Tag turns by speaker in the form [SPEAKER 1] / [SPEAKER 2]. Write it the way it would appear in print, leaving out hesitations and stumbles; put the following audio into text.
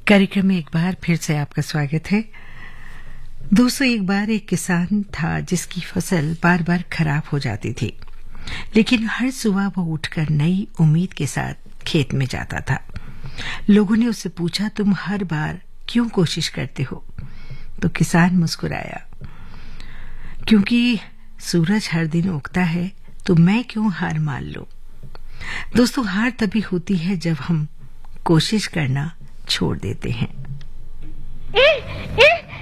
[SPEAKER 1] कार्यक्रम में एक बार फिर से आपका स्वागत है। दोस्तों, एक बार एक किसान था जिसकी फसल बार बार खराब हो जाती थी, लेकिन हर सुबह वो उठकर नई उम्मीद के साथ खेत में जाता था। लोगों ने उससे पूछा, तुम हर बार क्यों कोशिश करते हो? तो किसान मुस्कुराया, क्योंकि सूरज हर दिन उगता है तो मैं क्यों हार मान लूं। दोस्तों, हार तभी होती है जब हम कोशिश करना छोड़ देते हैं।